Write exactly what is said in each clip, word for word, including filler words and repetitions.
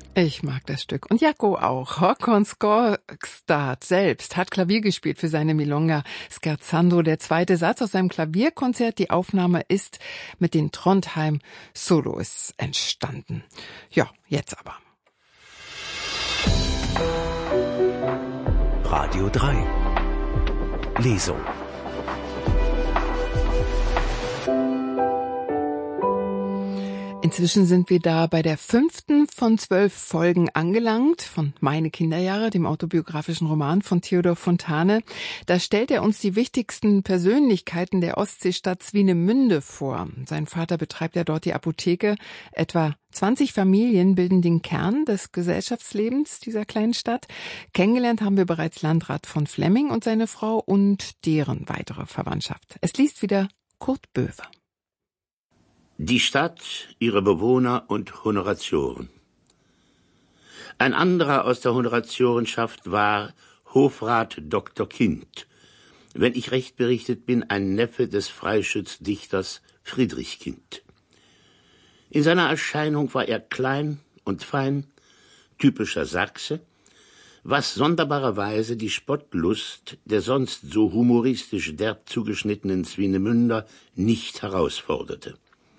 Ich mag das Stück. Und Jaco auch. Håkon Skogstad selbst hat Klavier gespielt für seine Milonga Scherzando. Der zweite Satz aus seinem Klavierkonzert. Die Aufnahme ist mit den Trondheim Solos entstanden. Ja, jetzt aber. Radio drei. Lesung. Inzwischen sind wir da bei der fünften von zwölf Folgen angelangt von Meine Kinderjahre, dem autobiografischen Roman von Theodor Fontane. Da stellt er uns die wichtigsten Persönlichkeiten der Ostseestadt Swinemünde vor. Sein Vater betreibt ja dort die Apotheke. Etwa zwanzig Familien bilden den Kern des Gesellschaftslebens dieser kleinen Stadt. Kennengelernt haben wir bereits Landrat von Flemming und seine Frau und deren weitere Verwandtschaft. Es liest wieder Kurt Böwe. Die Stadt, ihre Bewohner und Honoratioren. Ein anderer aus der Honoratiorenschaft war Hofrat Doktor Kind, wenn ich recht berichtet bin, ein Neffe des Freischützdichters Friedrich Kind. In seiner Erscheinung war er klein und fein, typischer Sachse, was sonderbarerweise die Spottlust der sonst so humoristisch derb zugeschnittenen Swinemünder nicht herausforderte.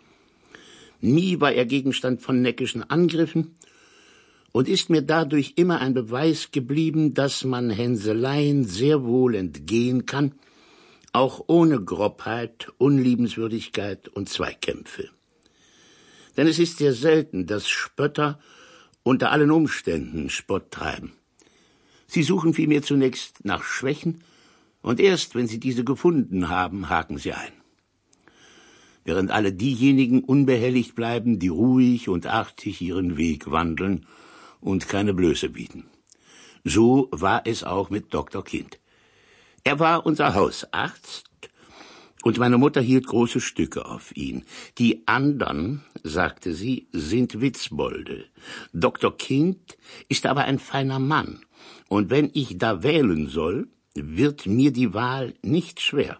Nie war er Gegenstand von neckischen Angriffen und ist mir dadurch immer ein Beweis geblieben, dass man Hänseleien sehr wohl entgehen kann, auch ohne Grobheit, Unliebenswürdigkeit und Zweikämpfe. Denn es ist sehr selten, dass Spötter unter allen Umständen Spott treiben. Sie suchen vielmehr zunächst nach Schwächen und erst, wenn sie diese gefunden haben, haken sie ein. Während alle diejenigen unbehelligt bleiben, die ruhig und artig ihren Weg wandeln und keine Blöße bieten. So war es auch mit Doktor Kind. Er war unser Hausarzt und meine Mutter hielt große Stücke auf ihn. Die andern, sagte sie, sind Witzbolde. Doktor Kind ist aber ein feiner Mann und wenn ich da wählen soll, wird mir die Wahl nicht schwer.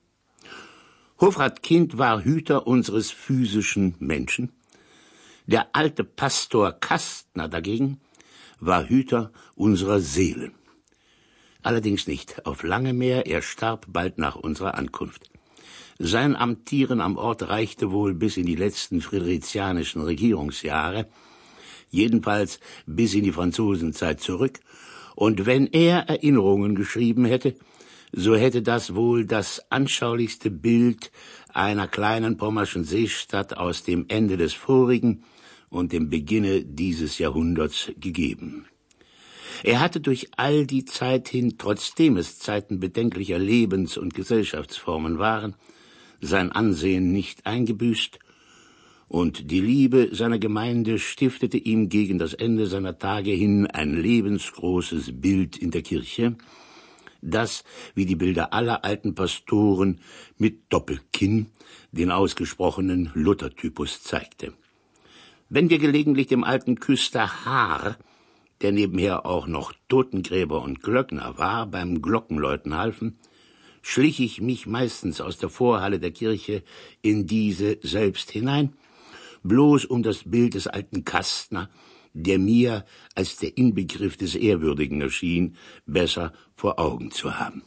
Hofrat Kind war Hüter unseres physischen Menschen. Der alte Pastor Kastner dagegen war Hüter unserer Seelen. Allerdings nicht auf lange mehr, er starb bald nach unserer Ankunft. Sein Amtieren am Ort reichte wohl bis in die letzten friedrichianischen Regierungsjahre, jedenfalls bis in die Franzosenzeit zurück, und wenn er Erinnerungen geschrieben hätte, so hätte das wohl das anschaulichste Bild einer kleinen pommerschen Seestadt aus dem Ende des vorigen und dem Beginne dieses Jahrhunderts gegeben. Er hatte durch all die Zeit hin, trotzdem es Zeiten bedenklicher Lebens- und Gesellschaftsformen waren, sein Ansehen nicht eingebüßt, und die Liebe seiner Gemeinde stiftete ihm gegen das Ende seiner Tage hin ein lebensgroßes Bild in der Kirche, das, wie die Bilder aller alten Pastoren, mit Doppelkinn den ausgesprochenen Luthertypus zeigte. Wenn wir gelegentlich dem alten Küster Haar, der nebenher auch noch Totengräber und Glöckner war, beim Glockenläuten halfen, schlich ich mich meistens aus der Vorhalle der Kirche in diese selbst hinein, bloß um das Bild des alten Kastner, der mir als der Inbegriff des Ehrwürdigen erschien, besser vor Augen zu haben.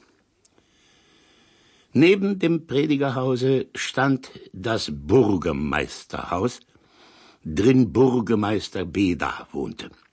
Neben dem Predigerhause stand das Burgermeisterhaus, drin Burgermeister Beda wohnte.